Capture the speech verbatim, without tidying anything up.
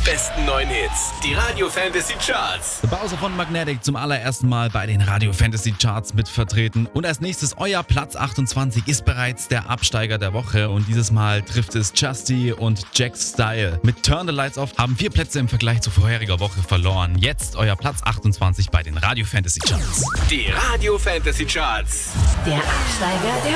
besten neuen Hits. Die Radio Fantasy Charts. Bowser von Magnetic zum allerersten Mal bei den Radio Fantasy Charts mit vertreten. Und als nächstes euer Platz achtundzwanzig ist bereits der Absteiger der Woche. Und dieses Mal trifft es Justy und Jack Style. Mit Turn the Lights Off haben vier Plätze im Vergleich zu vorheriger Woche verloren. Jetzt euer Platz achtundzwanzig bei den Radio Fantasy Charts. Die Radio Fantasy Charts. Der Absteiger der